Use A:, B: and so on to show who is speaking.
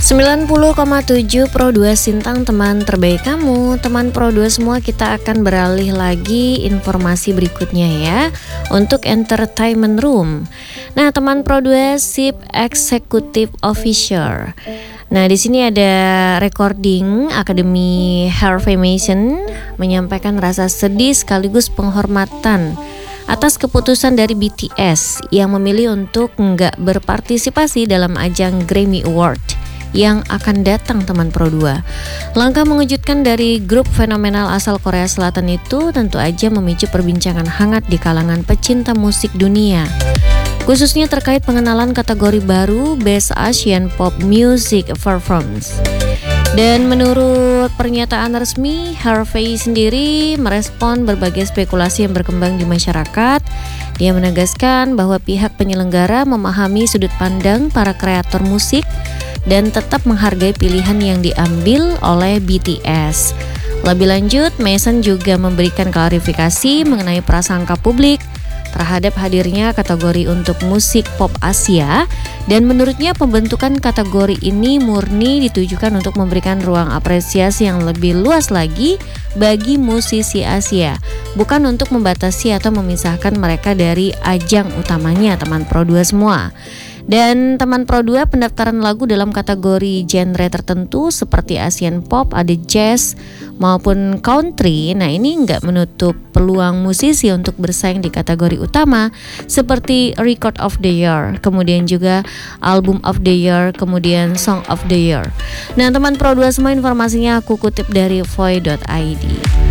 A: 90,7 Pro 2 Sintang, teman terbaik kamu. Teman Pro 2 semua, kita akan beralih lagi informasi berikutnya ya, untuk Entertainment Room. Nah, teman Pro 2 Chief Executive Officer. Nah, di sini ada recording Akademi Harvey Mason menyampaikan rasa sedih sekaligus penghormatan atas keputusan dari BTS yang memilih untuk nggak berpartisipasi dalam ajang Grammy Award yang akan datang, teman Pro 2. Langkah mengejutkan dari grup fenomenal asal Korea Selatan itu tentu aja memicu perbincangan hangat di kalangan pecinta musik dunia, khususnya terkait pengenalan kategori baru Best Asian Pop Music Performance. Dan menurut pernyataan resmi, Harvey sendiri merespon berbagai spekulasi yang berkembang di masyarakat. Dia menegaskan bahwa pihak penyelenggara memahami sudut pandang para kreator musik dan tetap menghargai pilihan yang diambil oleh BTS. Lebih lanjut, Mason juga memberikan klarifikasi mengenai prasangka publik terhadap hadirnya kategori untuk musik pop Asia, dan menurutnya pembentukan kategori ini murni ditujukan untuk memberikan ruang apresiasi yang lebih luas lagi bagi musisi Asia, bukan untuk membatasi atau memisahkan mereka dari ajang utamanya, teman Pro 2 semua. Dan teman Pro 2, pendaftaran lagu dalam kategori genre tertentu seperti Asian Pop, ada jazz maupun country. Nah, ini nggak menutup peluang musisi untuk bersaing di kategori utama seperti Record of the Year, kemudian juga Album of the Year, kemudian Song of the Year. Nah, teman Pro 2 semua, informasinya aku kutip dari Voy.id.